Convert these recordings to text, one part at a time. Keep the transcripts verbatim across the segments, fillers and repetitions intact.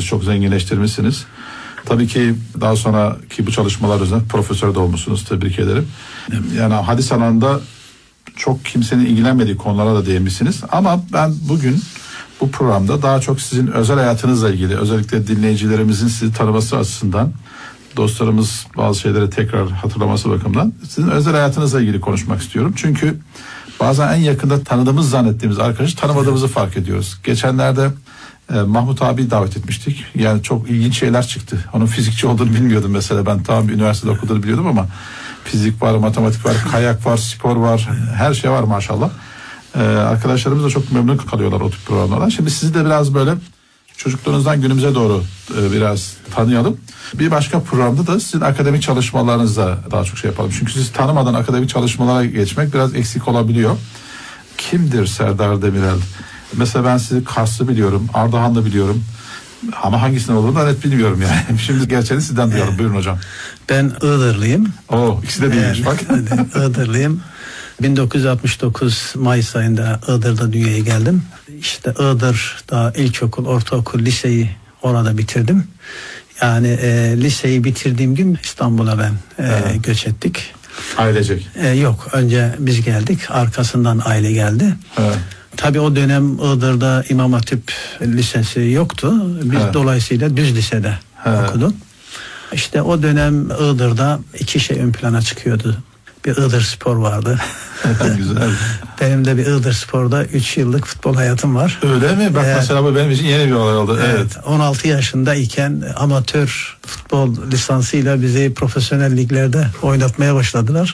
çok zenginleştirmişsiniz. Tabii ki daha sonraki bu çalışmalar üzerine profesör de olmuşsunuz. Tebrik ederim. Yani hadis alanında çok kimsenin ilgilenmediği konulara da değinmişsiniz. Ama ben bugün bu programda daha çok sizin özel hayatınızla ilgili, özellikle dinleyicilerimizin sizi tanıması açısından, dostlarımız bazı şeyleri tekrar hatırlaması bakımından sizin özel hayatınızla ilgili konuşmak istiyorum. Çünkü bazen en yakında tanıdığımız zannettiğimiz arkadaşı tanımadığımızı fark ediyoruz. Geçenlerde e, Mahmut abi davet etmiştik. Yani çok ilginç şeyler çıktı. Onun fizikçi olduğunu bilmiyordum mesela. Ben tamam üniversitede okuduğunu biliyordum ama fizik var, matematik var, kayak var, spor var, her şey var maşallah. Ee, arkadaşlarımız da çok memnun kalıyorlar o tip programlardan. Şimdi sizi de biraz böyle çocukluğunuzdan günümüze doğru e, biraz tanıyalım. Bir başka programda da sizin akademik çalışmalarınızla daha çok şey yapalım. Çünkü sizi tanımadan akademik çalışmalara geçmek biraz eksik olabiliyor. Kimdir Serdar Demirel? Mesela ben sizi Kars'ı biliyorum, Ardahan'ı biliyorum. Ama hangisinin olduğunu da net bilmiyorum yani. Şimdi gerçeğini sizden duyalım. Buyurun hocam. Ben Iğdırlıyım. Oo, ikisi de değilmiş bak. Iğdırlıyım. bin dokuz yüz altmış dokuz Mayıs ayında Iğdır'da dünyaya geldim. İşte Iğdır'da ilkokul, ortaokul, liseyi orada bitirdim. Yani e, liseyi bitirdiğim gün İstanbul'a ben e, göç ettik. Ailecek? E, yok, önce biz geldik. Arkasından aile geldi. Evet. Tabii o dönem Iğdır'da İmam Hatip Lisesi yoktu. Biz evet. dolayısıyla düz lisede evet. okuduk. İşte o dönem Iğdır'da iki şey ön plana çıkıyordu. Bir Iğdır Spor vardı. Güzel. Benim de bir Iğdır Spor'da üç yıllık futbol hayatım var. Öyle mi? Bak evet. mesela bu benim için yeni bir olay oldu. Evet. evet. on altı yaşındayken amatör futbol lisansıyla bizi profesyonel liglerde oynatmaya başladılar.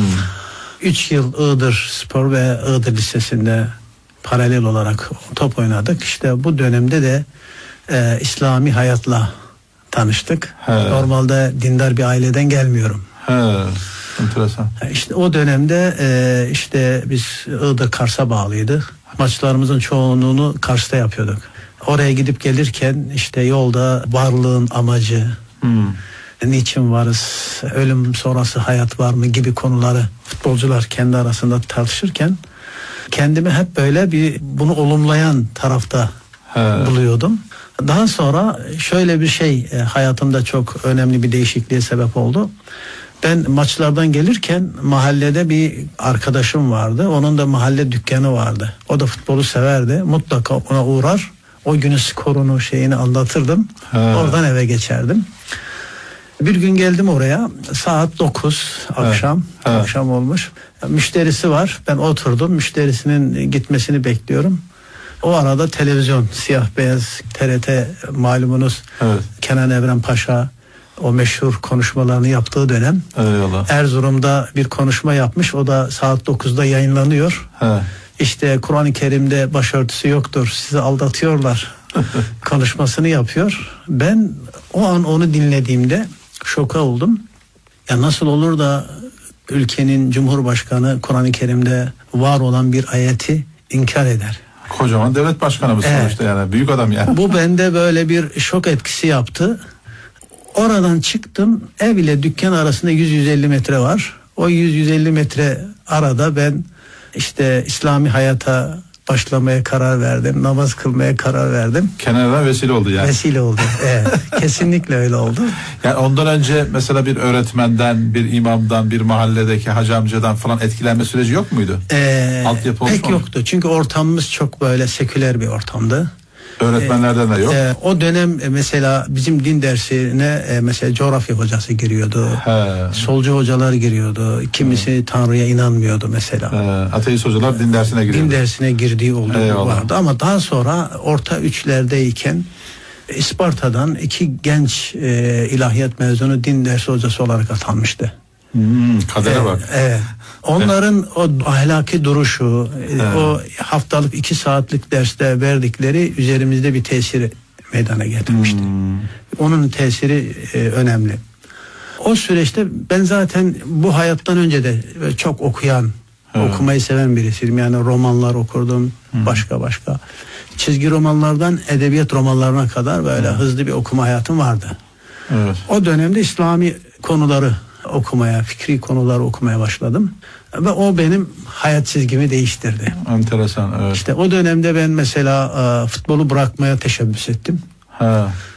üç hmm. yıl Iğdır Spor ve Iğdır Lisesi'nde paralel olarak top oynadık. İşte bu dönemde de e, İslami hayatla tanıştık. He. Normalde dindar bir aileden gelmiyorum. He. Enteresan. İşte o dönemde e, işte biz Iğdır Kars'a bağlıydı. Maçlarımızın çoğunluğunu Kars'ta yapıyorduk. Oraya gidip gelirken işte yolda varlığın amacı, hmm. niçin varız, ölüm sonrası hayat var mı gibi konuları futbolcular kendi arasında tartışırken kendimi hep böyle bir bunu olumlayan tarafta He. buluyordum. Daha sonra şöyle bir şey e, hayatımda çok önemli bir değişikliğe sebep oldu. Ben maçlardan gelirken mahallede bir arkadaşım vardı. Onun da mahalle dükkanı vardı. O da futbolu severdi. Mutlaka ona uğrar. O günün skorunu şeyini anlatırdım. He. Oradan eve geçerdim. Bir gün geldim oraya. Saat dokuz akşam. He. He. Akşam olmuş. Müşterisi var. Ben oturdum. Müşterisinin gitmesini bekliyorum. O arada televizyon siyah beyaz T R T malumunuz. Evet. Kenan Evren Paşa o meşhur konuşmalarını yaptığı dönem. Eyvallah. Erzurum'da bir konuşma yapmış. O da saat dokuzda yayınlanıyor. He. İşte Kur'an-ı Kerim'de başörtüsü yoktur, sizi aldatıyorlar konuşmasını yapıyor. Ben o an onu dinlediğimde şoka oldum. Ya nasıl olur da ülkenin Cumhurbaşkanı Kur'an-ı Kerim'de var olan bir ayeti inkar eder? Kocaman devlet başkanı mı evet. sonuçta yani büyük adam yani. Bu bende böyle bir şok etkisi yaptı. Oradan çıktım, ev ile dükkan arasında yüz yüz elli metre var. O yüz yüz elli metre arada ben işte İslami hayata başlamaya karar verdim. Namaz kılmaya karar verdim. Kenara vesile oldu yani. Vesile oldu. Evet. Kesinlikle öyle oldu. Yani ondan önce mesela bir öğretmenden, bir imamdan, bir mahalledeki hacı amcadan falan etkilenme süreci yok muydu? Ee, Altyapı pek mu? Yoktu. Çünkü ortamımız çok böyle seküler bir ortamdı. Öğretmenlerden de yok. E, o dönem e, mesela bizim din dersine e, mesela coğrafya hocası giriyordu. He. Solcu hocalar giriyordu. Kimisi He. Tanrı'ya inanmıyordu mesela. He. Ateist hocalar din dersine giriyordu. Din dersine girdiği oldu vardı ama daha sonra orta üçlerdeyken İsparta'dan iki genç e, ilahiyat mezunu din dersi hocası olarak atanmıştı. Hmm, kadere evet, bak. Evet. Onların o ahlaki duruşu, evet. o haftalık iki saatlik derste verdikleri üzerimizde bir tesiri meydana getirmişti. Hmm. Onun tesiri e, önemli. O süreçte ben zaten bu hayattan önce de çok okuyan, evet. okumayı seven birisiydim. Yani romanlar okurdum, hmm. başka başka. Çizgi romanlardan edebiyat romanlarına kadar böyle hmm. hızlı bir okuma hayatım vardı. Evet. O dönemde İslami konuları okumaya, fikri konuları okumaya başladım. Ve o benim hayat çizgimi değiştirdi. Enteresan, evet. İşte o dönemde ben mesela futbolu bırakmaya teşebbüs ettim. Ha.